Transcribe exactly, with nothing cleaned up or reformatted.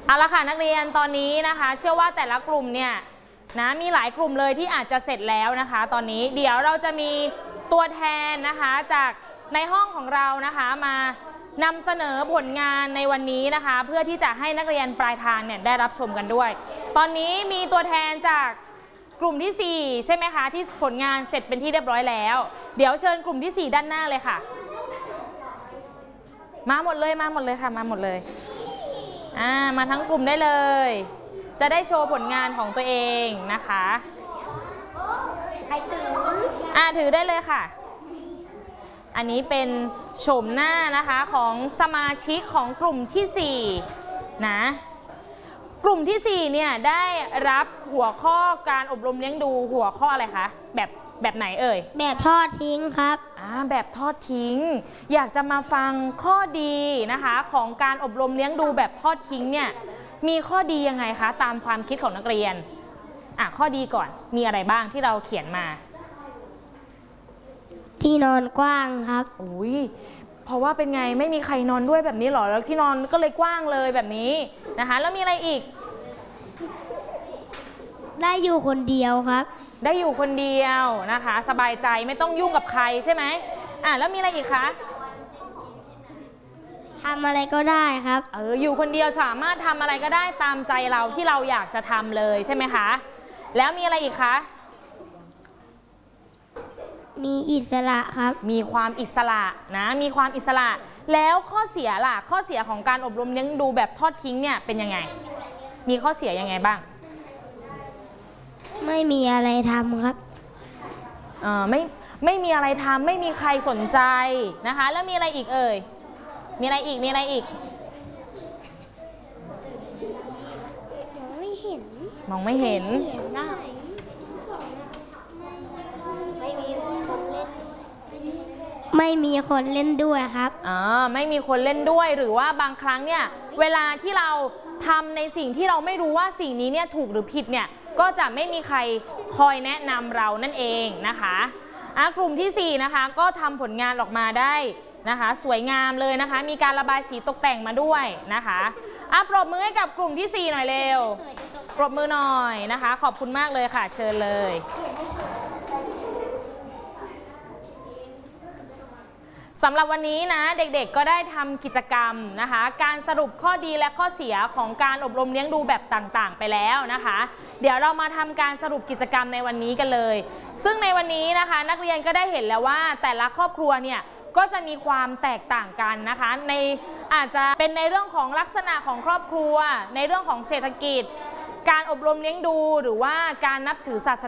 เอาละค่ะนักเรียนตอนนี้นะคะเชื่อว่าแต่ละกลุ่มเนี่ยนะมีหลายกลุ่มเลยที่อาจจะเสร็จแล้วนะคะตอนนี้เดี๋ยวเราจะมีตัวแทนนะคะจากในห้องของเรานะคะมานำเสนอผลงานในวันนี้นะคะเพื่อที่จะให้นักเรียนปลายทางเนี่ยได้รับชมกันด้วยตอนนี้มีตัวแทนจากกลุ่มที่สี่ใช่ไหมคะที่ผลงานเสร็จเป็นที่เรียบร้อยแล้วเดี๋ยวเชิญกลุ่มที่สี่ด้านหน้าเลยค่ะมาหมดเลยมาหมดเลยค่ะมาหมดเลยอ่ามาทั้งกลุ่มได้เลยจะได้โชว์ผลงานของตัวเองนะคะใครถืออ่าถือได้เลยค่ะอันนี้เป็นโฉมหน้านะคะของสมาชิกของกลุ่มที่สี่นะกลุ่มที่สี่เนี่ยได้รับหัวข้อการอบรมเลี้ยงดูหัวข้ออะไรคะแบบแบบไหนเอ่ยแบบทอดทิ้งครับอ่าแบบทอดทิ้งอยากจะมาฟังข้อดีนะคะของการอบรมเลี้ยงดูแบบทอดทิ้งเนี่ยมีข้อดียังไงคะตามความคิดของนักเรียนอ่ะข้อดีก่อนมีอะไรบ้างที่เราเขียนมาที่นอนกว้างครับอุ้ยเพราะว่าเป็นไงไม่มีใครนอนด้วยแบบนี้หรอแล้วที่นอนก็เลยกว้างเลยแบบนี้นะคะแล้วมีอะไรอีกได้อยู่คนเดียวครับได้อยู่คนเดียวนะคะสบายใจไม่ต้องยุ่งกับใครใช่ไหมอ่ะแล้วมีอะไรอีกคะทำอะไรก็ได้ครับเอออยู่คนเดียวสามารถทำอะไรก็ได้ตามใจเราที่เราอยากจะทำเลยใช่ไหมคะแล้วมีอะไรอีกคะมีอิสระครับมีความอิสระนะมีความอิสระแล้วข้อเสียล่ะข้อเสียของการอบรมเลี้ยงดูแบบทอดทิ้งเนี่ยเป็นยังไงมีข้อเสียยังไงบ้างไม่มีอะไรทำครับเออไม่ไม่มีอะไรทำไม่มีใครสนใจนะคะแล้วมีอะไรอีกเอ่ยมีอะไรอีกมีอะไรอีกมองไม่เห็นมองไม่เห็นไม่มีคนเล่นไม่มีคนเล่นด้วยครับอ๋อไม่มีคนเล่นด้วยหรือว่าบางครั้งเนี่ยเวลาที่เราทำในสิ่งที่เราไม่รู้ว่าสิ่งนี้เนี่ยถูกหรือผิดเนี่ยก็จะไม่มีใครคอยแนะนำเรานั่นเองนะคะอ่ะกลุ่มที่สี่นะคะก็ทำผลงานออกมาได้นะคะสวยงามเลยนะคะมีการระบายสีตกแต่งมาด้วยนะคะอ่ะปรบมือให้กับกลุ่มที่สี่หน่อยเร็วปรบมือหน่อยนะคะขอบคุณมากเลยค่ะเชิญเลยสำหรับวันนี้นะเด็กๆก็ได้ทำกิจกรรมนะคะการสรุปข้อดีและข้อเสียของการอบรมเลี้ยงดูแบบต่างๆไปแล้วนะคะเดี๋ยวเรามาทำการสรุปกิจกรรมในวันนี้กันเลยซึ่งในวันนี้นะคะนักเรียนก็ได้เห็นแล้วว่าแต่ละครอบครัวเนี่ยก็จะมีความแตกต่างกันนะคะในอาจจะเป็นในเรื่องของลักษณะของครอบครัวในเรื่องของเศรษฐกิจการอบรมเลี้ยงดูหรือว่าการนับถือศาสนา